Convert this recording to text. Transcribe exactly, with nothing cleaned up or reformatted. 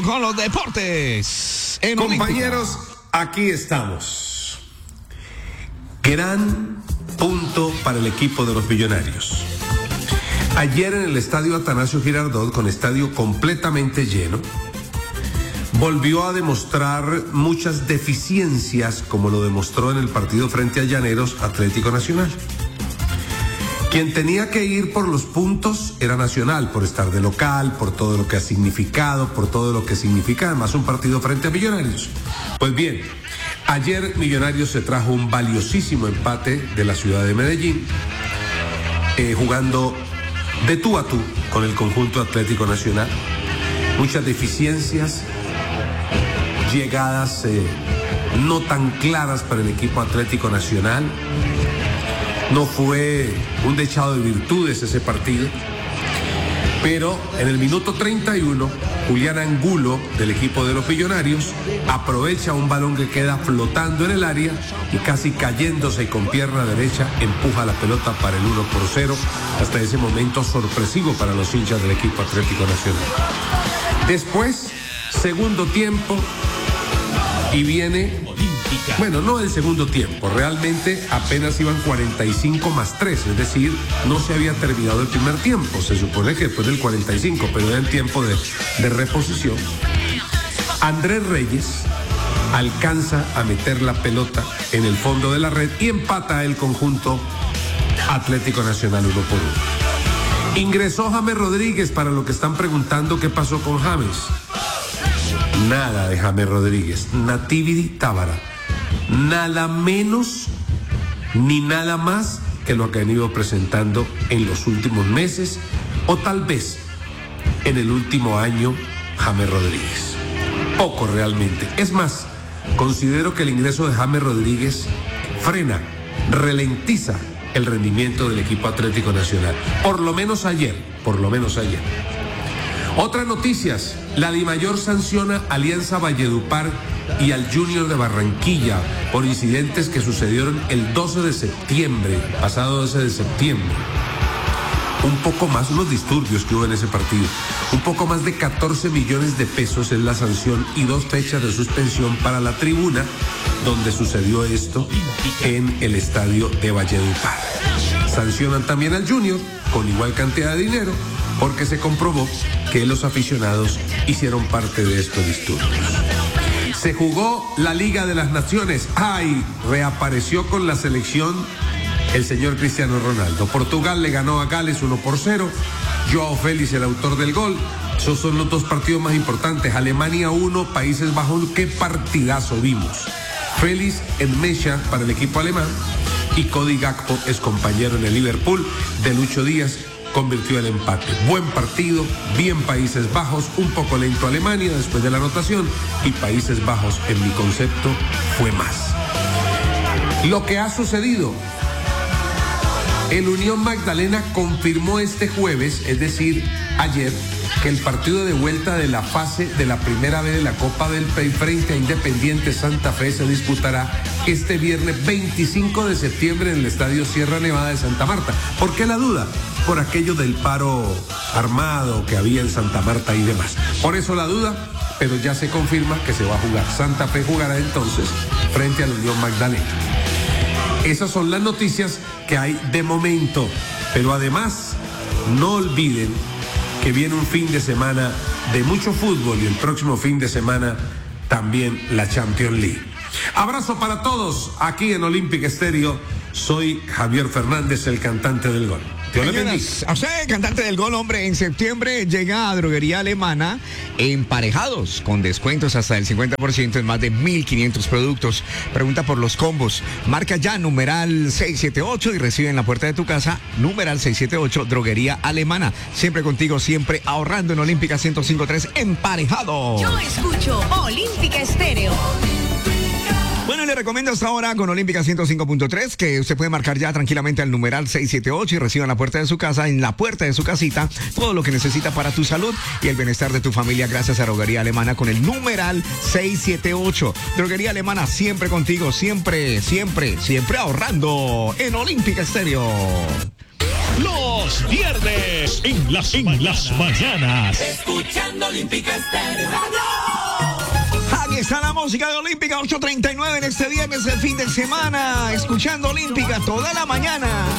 Estéreo con los deportes. En Compañeros, Olímpica. Aquí estamos. Gran punto para el equipo de los Millonarios. Ayer en el estadio Atanasio Girardot, con estadio completamente lleno, volvió a demostrar muchas deficiencias, como lo demostró en el partido frente a Llaneros Atlético Nacional. Quien tenía que ir por los puntos era Nacional, por estar de local, por todo lo que ha significado, por todo lo que significa además un partido frente a Millonarios. Pues bien, ayer Millonarios se trajo un valiosísimo empate de la ciudad de Medellín, eh, jugando de tú a tú con el conjunto Atlético Nacional. Muchas deficiencias, llegadas eh, no tan claras para el equipo Atlético Nacional. No fue un dechado de virtudes ese partido, pero en el minuto treinta y uno, Julián Angulo, del equipo de los Millonarios, aprovecha un balón que queda flotando en el área y casi cayéndose con pierna derecha, empuja la pelota para el uno por cero, hasta ese momento sorpresivo para los hinchas del equipo Atlético Nacional. Después, segundo tiempo, y viene... Bueno, no el segundo tiempo, realmente apenas iban cuarenta y cinco más tres, es decir, no se había terminado el primer tiempo, se supone que después del cuarenta y cinco, pero era el tiempo de, de reposición. Andrés Reyes alcanza a meter la pelota en el fondo de la red y empata el conjunto Atlético Nacional uno por uno. Ingresó James Rodríguez, para lo que están preguntando qué pasó con James. Nada de James Rodríguez, Natividi Tábara. Nada menos ni nada más que lo que han ido presentando en los últimos meses o tal vez en el último año James Rodríguez. Poco realmente. Es más, considero que el ingreso de James Rodríguez frena, ralentiza el rendimiento del equipo Atlético Nacional. Por lo menos ayer, por lo menos ayer. Otras noticias, la DIMAYOR sanciona Alianza Valledupar y al Junior de Barranquilla por incidentes que sucedieron el doce de septiembre, pasado doce de septiembre. Un poco más, unos disturbios que hubo en ese partido. Un poco más de catorce millones de pesos es la sanción y dos fechas de suspensión para la tribuna donde sucedió esto en el estadio de Valledupar. Sancionan también al Junior con igual cantidad de dinero porque se comprobó que los aficionados hicieron parte de estos disturbios. Se jugó la Liga de las Naciones. ¡Ay! Reapareció con la selección el señor Cristiano Ronaldo. Portugal le ganó a Gales uno por cero. Joao Félix, el autor del gol. Esos son los dos partidos más importantes. Alemania uno, Países Bajos. ¡Qué partidazo vimos! Félix en mecha para el equipo alemán. Y Cody Gakpo es compañero en el Liverpool de Lucho Díaz. Convirtió el empate. Buen partido, bien Países Bajos, un poco lento Alemania después de la anotación y Países Bajos, en mi concepto, fue más. Lo que ha sucedido, el Unión Magdalena confirmó este jueves, es decir, ayer, que el partido de vuelta de la fase de la primera vez de la Copa del Rey frente a Independiente Santa Fe se disputará este viernes veinticinco de septiembre en el Estadio Sierra Nevada de Santa Marta. ¿Por qué la duda? Por aquello del paro armado que había en Santa Marta y demás. Por eso la duda, pero ya se confirma que se va a jugar. Santa Fe jugará entonces frente a la Unión Magdalena. Esas son las noticias que hay de momento, pero además no olviden que viene un fin de semana de mucho fútbol y el próximo fin de semana también la Champions League. Abrazo para todos aquí en Olímpica Estéreo. Soy Javier Fernández, el cantante del gol. Dios le bendiga. A usted, cantante del gol, hombre, en septiembre llega a Droguería Alemana emparejados con descuentos hasta el cincuenta por ciento en más de mil quinientos productos. Pregunta por los combos. Marca ya numeral seiscientos setenta y ocho y recibe en la puerta de tu casa numeral seiscientos setenta y ocho Droguería Alemana. Siempre contigo, siempre ahorrando en Olímpica ciento cinco punto tres emparejado. Yo escucho Olímpica Estéreo. Bueno, le recomiendo hasta ahora con Olímpica ciento cinco punto tres que usted puede marcar ya tranquilamente al numeral seiscientos setenta y ocho y reciba en la puerta de su casa, en la puerta de su casita, todo lo que necesita para tu salud y el bienestar de tu familia gracias a Droguería Alemana con el numeral seiscientos setenta y ocho. Droguería Alemana siempre contigo, siempre, siempre, siempre ahorrando en Olímpica Estéreo. Los los viernes en las, en las mañanas. Escuchando Olímpica Estéreo. Aquí está la música de Olímpica, ocho treinta y nueve en este viernes, el fin de semana, escuchando Olímpica toda la mañana.